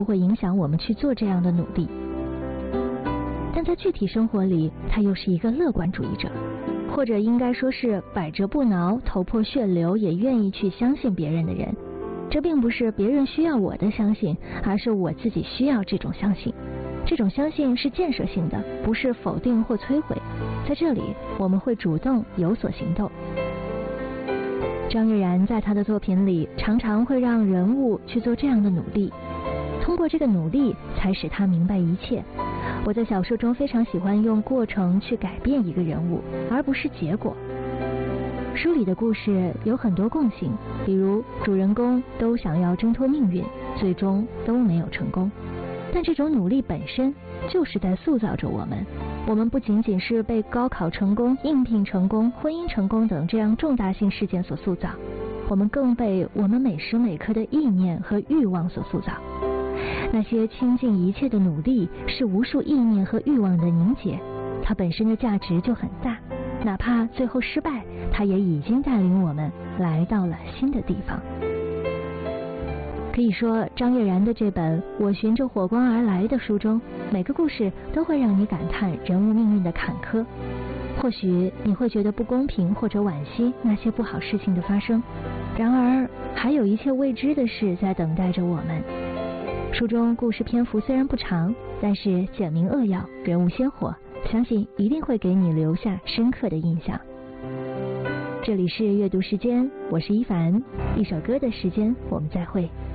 不会影响我们去做这样的努力。但在具体生活里，他又是一个乐观主义者，或者应该说是百折不挠、头破血流也愿意去相信别人的人。这并不是别人需要我的相信，而是我自己需要这种相信。这种相信是建设性的，不是否定或摧毁。在这里，我们会主动有所行动。张悦然在他的作品里常常会让人物去做这样的努力，通过这个努力才使他明白一切。我在小说中非常喜欢用过程去改变一个人物，而不是结果。书里的故事有很多共性，比如主人公都想要挣脱命运，最终都没有成功。但这种努力本身就是在塑造着我们。我们不仅仅是被高考成功、应聘成功、婚姻成功等这样重大性事件所塑造，我们更被我们每时每刻的意念和欲望所塑造。那些倾尽一切的努力，是无数意念和欲望的凝结，它本身的价值就很大，哪怕最后失败，它也已经带领我们来到了新的地方。可以说，张悦然的这本《我循着火光而来》的书中，每个故事都会让你感叹人物命运的坎坷。或许你会觉得不公平或者惋惜那些不好事情的发生，然而还有一切未知的事在等待着我们。书中故事篇幅虽然不长，但是简明扼要，人物鲜活，相信一定会给你留下深刻的印象。这里是阅读时间，我是一凡，一首歌的时间，我们再会。